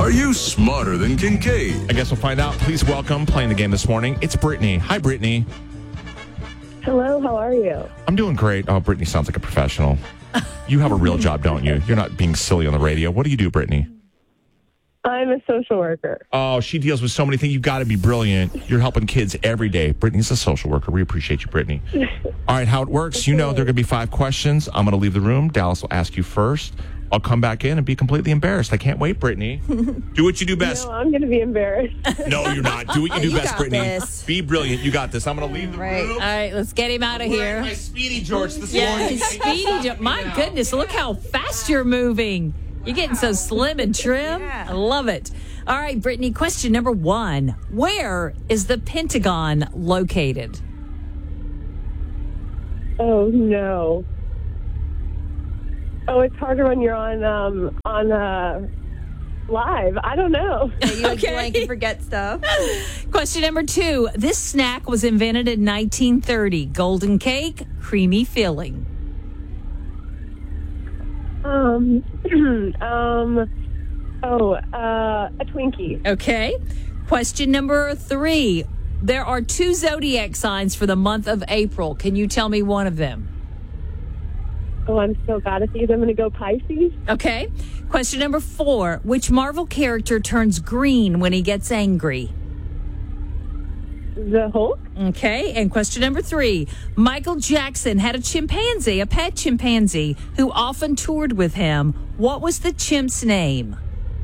Are you smarter than Kincaid? I guess we'll find out. Please welcome, playing the game this morning, it's Brittany. Hi, Brittany. Hello, how are you? I'm doing great. Oh, Brittany sounds like a professional. You have a real job, don't you? You're not being silly on the radio. What do you do, Brittany? I'm a social worker. Oh, she deals with so many things. You've got to be brilliant. You're helping kids every day. Brittany's a social worker. We appreciate you, Brittany. All right, how it works, you know there are going to be 5 questions. I'm going to leave the room. Dallas will ask you first. I'll come back in and be completely embarrassed. I can't wait, Brittany. Do what you do best. No, I'm going to be embarrassed. No, you're not. Do what you do You best, got Brittany. this. Be brilliant. You got this. I'm going to leave the room. All right, let's get him out of here. My Speedy George this Yeah, morning. Speedy. My goodness, look how fast you're moving. You're getting so slim and trim. I love it. All right, Brittany, question number 1. Where is the Pentagon located? Oh, no. Oh, it's harder when you're on live. I don't know. You like blank and forget stuff. Question number 2. This snack was invented in 1930. Golden cake, creamy filling. A Twinkie. Okay. Question number 3. There are 2 zodiac signs for the month of April. Can you tell me one of them? Oh, I'm so bad at these. I'm going to go Pisces. Okay. Question number 4. Which Marvel character turns green when he gets angry? The Hulk. Okay. And question number 3. Michael Jackson had a chimpanzee, a pet chimpanzee, who often toured with him. What was the chimp's name?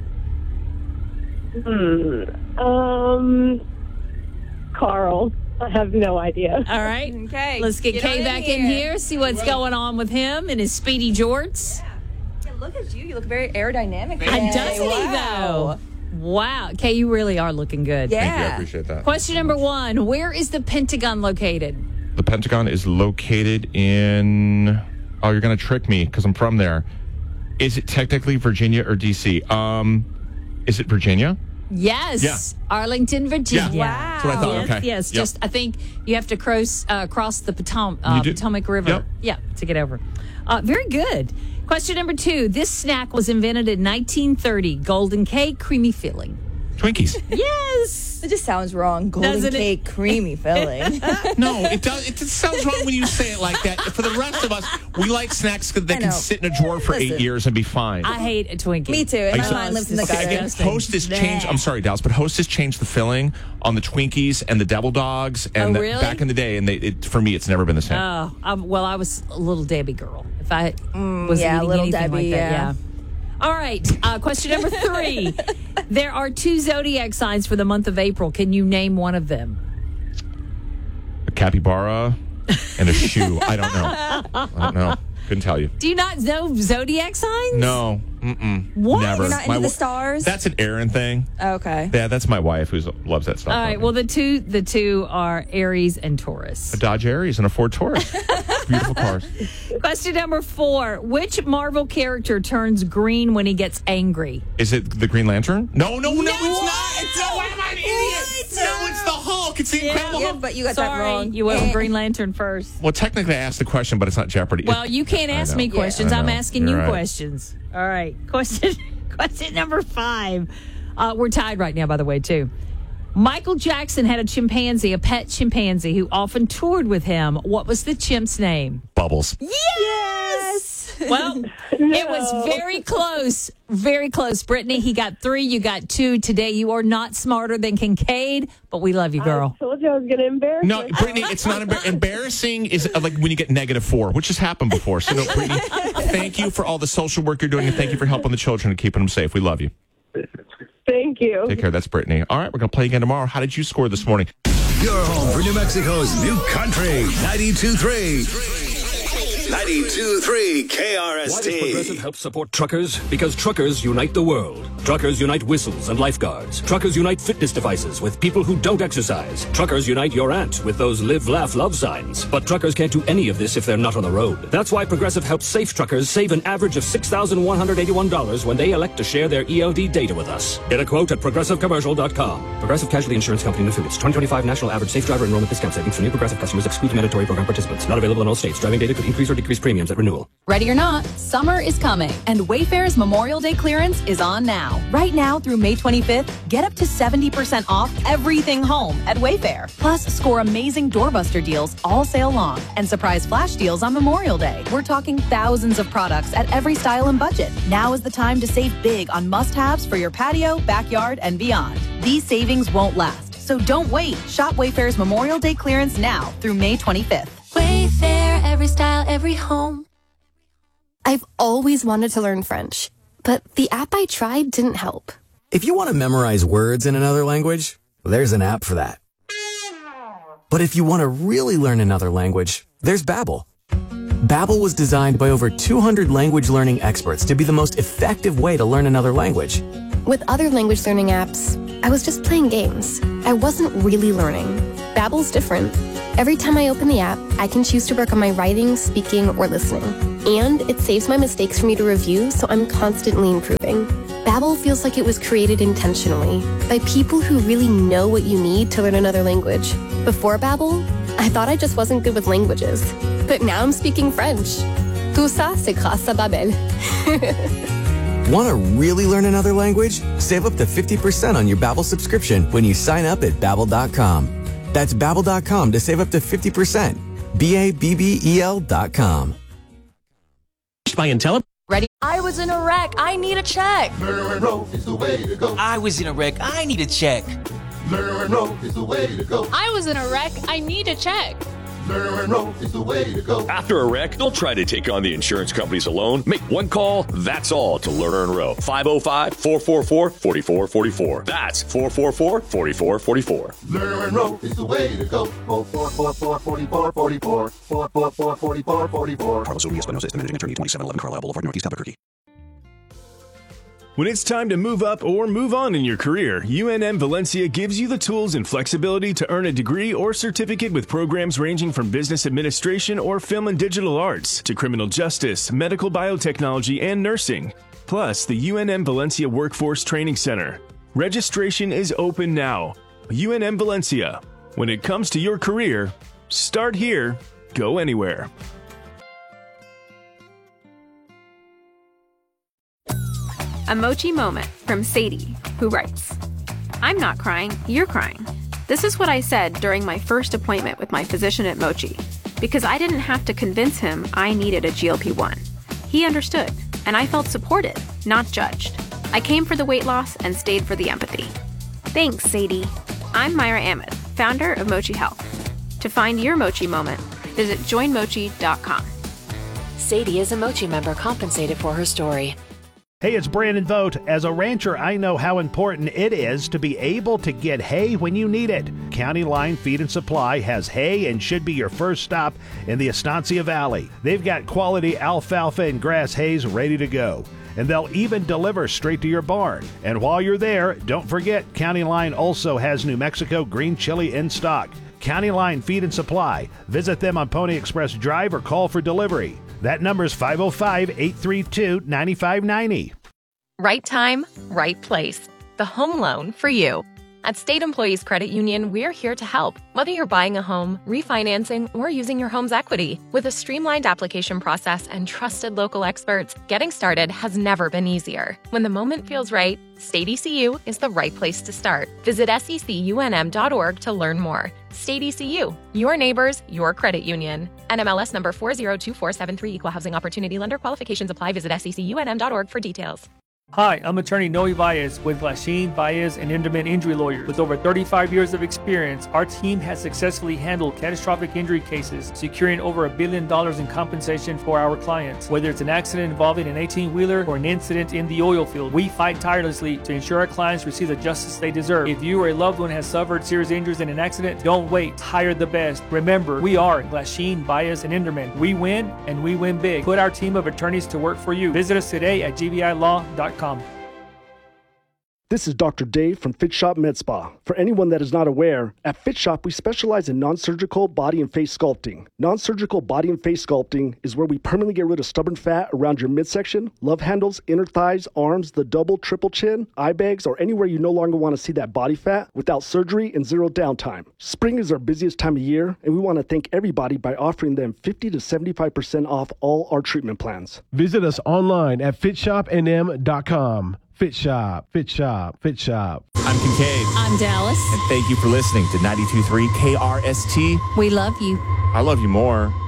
Carl. I have no idea. All right. Okay. Let's get Kay on back in here, see what's going on with him and his Speedy Jorts. Yeah, look at you. You look very aerodynamic. And doesn't he, though? Wow. Kay, you really are looking good. Yeah. Thank you. I appreciate that. Question number 1. Where is the Pentagon located? The Pentagon is located in... Oh, you're going to trick me because I'm from there. Is it technically Virginia or D.C.? Is it Virginia? Yes. Yeah. Arlington, Virginia. Yeah. Wow. That's what I thought. Yes, Okay. yes. Yep. Just, I think you have to cross the You do? Potomac River. Yep. Yeah, to get over. Very good. Question number 2. This snack was invented in 1930. Golden cake, creamy filling. Twinkies. Yes. It just sounds wrong. Golden Doesn't it? cake, creamy filling. No, it does. It just sounds wrong when you say it like that. For the rest of us, we like snacks that I can know. sit in a drawer for 8 Listen. years and be fine. I hate a Twinkie. Me too. And my so- mind lives in the Okay, garden. Again, Host has changed. I'm sorry, Dallas, but Host has changed the filling on the Twinkies and the Devil Dogs. And Oh, really? back in the day, and for me, it's never been the same. Oh, I was a little Debbie girl. If I was yeah, eating little anything Debbie, like that, yeah. All right. Question number 3. There are 2 zodiac signs for the month of April. Can you name one of them? A capybara and a shoe. I don't know. Couldn't tell you. Do you not know zodiac signs? No. Mm-mm. What? Never. You're not into the stars? That's an Aaron thing. Okay. Yeah, that's my wife who loves that stuff. All right. Well, the two are Aries and Taurus. A Dodge Aries and a Ford Taurus. Beautiful cars. Question number 4. Which Marvel character turns green when he gets angry? Is it the Green Lantern? No, it's not. What? Why am I an idiot? No, it's the Hulk. It's the Incredible Yeah, Hulk. but you got Sorry, that wrong. you went with Green Lantern first. Well, technically, I asked the question, but it's not Jeopardy. Well, you can't ask me questions. I I'm know. asking You're you right. questions. All right. Question number 5. We're tied right now, by the way, too. Michael Jackson had a chimpanzee, a pet chimpanzee, who often toured with him. What was the chimp's name? Bubbles. Yes! Well, it was very close. Very close, Brittany. He got 3. You got 2. Today, you are not smarter than Kincaid, but we love you, girl. I told you I was going to embarrass No, myself. Brittany, it's not embarrassing. Is like when you get -4, which has happened before. So, no, Brittany, thank you for all the social work you're doing, and thank you for helping the children and keeping them safe. We love you. Thank you. Take care. That's Brittany. All right, we're going to play again tomorrow. How did you score this morning? You're home for New Mexico's new country, 92.3. 92.3 KRST. Why does Progressive help support truckers? Because truckers unite the world. Truckers unite whistles and lifeguards. Truckers unite fitness devices with people who don't exercise. Truckers unite your aunt with those live, laugh, love signs. But truckers can't do any of this if they're not on the road. That's why Progressive helps safe truckers save an average of $6,181 when they elect to share their ELD data with us. Get a quote at ProgressiveCommercial.com. Progressive Casualty Insurance Company and Affiliates. 2025 National Average Safe Driver Enrollment Discount Savings for new Progressive customers excludes mandatory program participants. Not available in all states. Driving data could increase or decreased premiums at renewal. Ready or not, summer is coming, and Wayfair's Memorial Day clearance is on now. Right now through May 25th, get up to 70% off everything home at Wayfair. Plus, score amazing doorbuster deals all sale long and surprise flash deals on Memorial Day. We're talking thousands of products at every style and budget. Now is the time to save big on must-haves for your patio, backyard, and beyond. These savings won't last, so don't wait. Shop Wayfair's Memorial Day clearance now through May 25th. Wayfair, every style, every home. I've always wanted to learn French, but the app I tried didn't help. If you want to memorize words in another language, there's an app for that. But if you want to really learn another language, there's Babbel. Babbel was designed by over 200 language learning experts to be the most effective way to learn another language. With other language learning apps, I was just playing games. I wasn't really learning. Babbel's different. Every time I open the app, I can choose to work on my writing, speaking, or listening. And it saves my mistakes for me to review, so I'm constantly improving. Babbel feels like it was created intentionally by people who really know what you need to learn another language. Before Babbel, I thought I just wasn't good with languages. But now I'm speaking French. Tout ça, c'est grâce à Babbel. Want to really learn another language? Save up to 50% on your Babbel subscription when you sign up at Babbel.com. That's Babbel.com to save up to 50%. Babbel.com. By Intelli. Ready? I was in a wreck. I need a check. Lerner and Rowe is the way to go. I was in a wreck. I need a check. Lerner and Rowe is the way to go. I was in a wreck. I need a check. Lerner and Rowe is the way to go. After a wreck, don't try to take on the insurance companies alone. Make one call, that's all, to Lerner and Rowe. 505-444-4444. That's 444-4444. Lerner and Rowe is the way to go. 444-4444. 444-4444. Carlos Urias Espinosa, estimated attorney, 2711 Carlisle Boulevard, Northeast Albuquerque. When it's time to move up or move on in your career, UNM Valencia gives you the tools and flexibility to earn a degree or certificate with programs ranging from business administration or film and digital arts to criminal justice, medical biotechnology, and nursing. Plus, the UNM Valencia Workforce Training Center. Registration is open now. UNM Valencia. When it comes to your career, start here, go anywhere. A Mochi moment from Sadie, who writes, I'm not crying, you're crying. This is what I said during my first appointment with my physician at Mochi, because I didn't have to convince him I needed a GLP-1. He understood, and I felt supported, not judged. I came for the weight loss and stayed for the empathy. Thanks, Sadie. I'm Myra Ahmed, founder of Mochi Health. To find your Mochi moment, visit joinmochi.com. Sadie is a Mochi member compensated for her story. Hey, it's Brandon Vogt. As a rancher, I know how important it is to be able to get hay when you need it. County Line Feed and Supply has hay and should be your first stop in the Estancia Valley. They've got quality alfalfa and grass hays ready to go, and they'll even deliver straight to your barn. And while you're there, don't forget County Line also has New Mexico green chili in stock. County Line Feed and Supply. Visit them on Pony Express Drive or call for delivery. That number is 505-832-9590. Right time, right place. The home loan for you. At State Employees Credit Union, we're here to help, whether you're buying a home, refinancing, or using your home's equity. With a streamlined application process and trusted local experts, getting started has never been easier. When the moment feels right, State ECU is the right place to start. Visit secunm.org to learn more. State ECU, your neighbors, your credit union. NMLS number 402473, Equal Housing Opportunity Lender. Qualifications apply. Visit secunm.org for details. Hi, I'm attorney Noe Baez with Glasheen, Baez, and Inderman Injury Lawyers. With over 35 years of experience, our team has successfully handled catastrophic injury cases, securing over $1 billion in compensation for our clients. Whether it's an accident involving an 18-wheeler or an incident in the oil field, we fight tirelessly to ensure our clients receive the justice they deserve. If you or a loved one has suffered serious injuries in an accident, don't wait. Hire the best. Remember, we are Glasheen, Baez, and Inderman. We win, and we win big. Put our team of attorneys to work for you. Visit us today at gbilaw.com. This is Dr. Dave from Fit Shop Med Spa. For anyone that is not aware, at Fit Shop we specialize in non-surgical body and face sculpting. Non-surgical body and face sculpting is where we permanently get rid of stubborn fat around your midsection, love handles, inner thighs, arms, the double, triple chin, eye bags, or anywhere you no longer want to see that body fat without surgery and zero downtime. Spring is our busiest time of year, and we want to thank everybody by offering them 50 to 75% off all our treatment plans. Visit us online at fitshopnm.com. Fit Shop, Fit Shop, Fit Shop. I'm Kincaid. I'm Dallas. And thank you for listening to 92.3 KRST. We love you. I love you more.